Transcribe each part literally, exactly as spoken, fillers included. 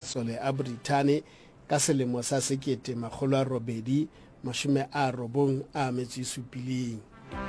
masole a Britane ka selemo sa sekete makgolo a robedi mashome a robong a metso e supileng.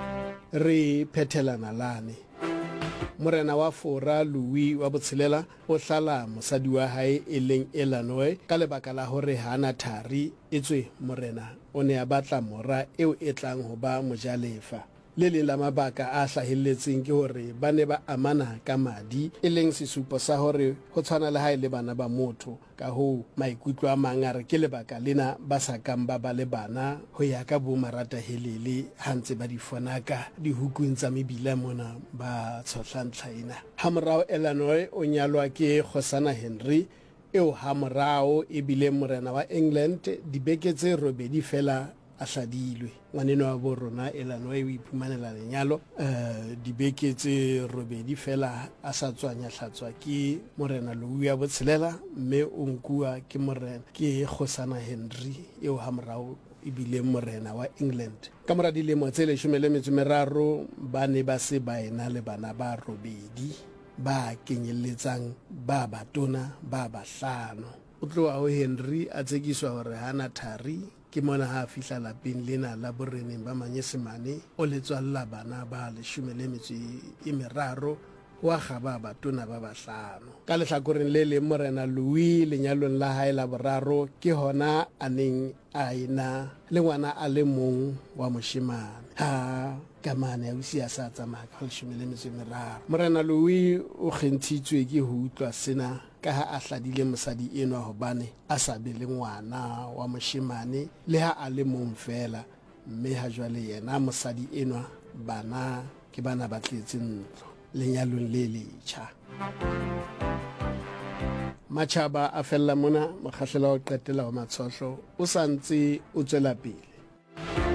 Re phethelana lane. Morena wa Fora Louis wa Botshelela o hlala mosadi wa hae e leng Eleanor ka lebaka la hore hana thari etswe morena o ne a batla mora eo e tlang ho ba mojalefa. Le leng la mabaka a hlahelletseng ke hore ba ne ba amana ka madi e leng sesupo sa hore ho tshwana le hae le bana ba motho, ka ho maikutlo a mang a re ke lebaka lena ba sa kang ba ba le bana ho ya ka bo marata helele ha ntse ba di fonaka dihukung tsa mebila mona ba tshotlang tlhaina. Ha morao Eleanor o nyalwa ke Kgosana Henry eo ha morao e bile morena wa England dibeke tse robedi fela a hladilwe. Ngwaneno wa bo rona Eleanor o iphumanela lenyalo uh, dibeke tse robedi fela a sa tswanya hlatswa ke morena Louis wa Botshelela, mme o nkua ke morena ke Kgosana Henry eo ha morao ibile morena wa England. Ka mora dilemo tse leshome le metso e meraro ba ne ba se ba ena le bana ba robedi ba kenyelletsang ba batona ba bahlano. O tloha ho Henry a tsekiswa hore hana thari ke mona ha fihla lapeng lena la boreneng ba Manyesemane o letswalla bana ba leshome le metso e meraro wa gaba batona ba bahlano. Ka lehlakoreng le leng morena Louis lenyalong la hae la boraro ke hona a neng a ena le ngwana a le mong wa moshemane ha kamane ya usi a sa tsamaya ka leshome le metso e meraro. Morena Louis o kgentshitswe ke ho utlwa sena ka ha a hladile mosadi enwa hobane a sa be le ngwana wa moshemane le ha a le mong fela, mme ha jwale yena mosadi enwa bana ke bana ba tletse ntlo lenyalong le letjha. Matjhaba a fella mona mokgahlelo wa ho qetela wa matshohlo o santse o tswela pele.